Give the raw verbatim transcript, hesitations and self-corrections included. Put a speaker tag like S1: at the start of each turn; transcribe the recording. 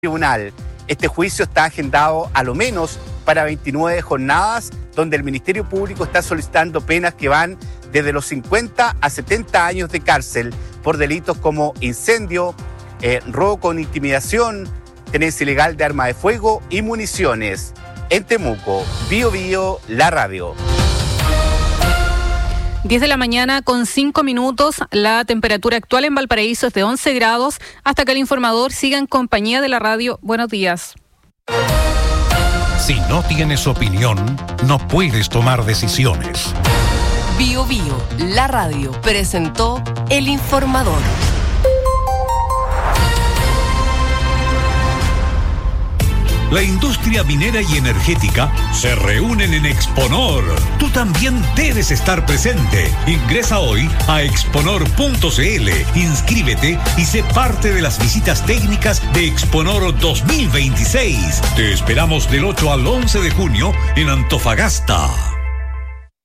S1: tribunal. Este juicio está agendado a lo menos para veintinueve jornadas, donde el Ministerio Público está solicitando penas que van desde los cincuenta a setenta años de cárcel por delitos como incendio, eh, robo con intimidación, tenencia ilegal de arma de fuego y municiones. En Temuco, Bío Bío, la radio.
S2: diez de la mañana con cinco minutos, la temperatura actual en Valparaíso es de once grados, hasta que el informador siga en compañía de la radio. Buenos días.
S3: Si no tienes opinión, no puedes tomar decisiones.
S4: Bío Bío, la radio, presentó el informador.
S3: La industria minera y energética se reúnen en Exponor. Tú también debes estar presente. Ingresa hoy a exponor punto c l, inscríbete y sé parte de las visitas técnicas de Exponor dos mil veintiséis. Te esperamos del ocho al once de junio en Antofagasta.